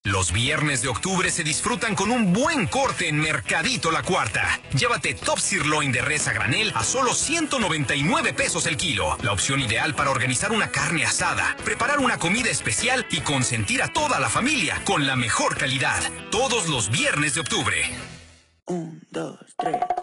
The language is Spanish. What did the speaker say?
Los viernes de octubre se disfrutan con un buen corte en Mercadito La Cuarta. Llévate top sirloin de res a granel a solo 199 pesos el kilo. La opción ideal para organizar una carne asada, preparar una comida especial y consentir a toda la familia con la mejor calidad. Todos los viernes de octubre. 1, 2, 3.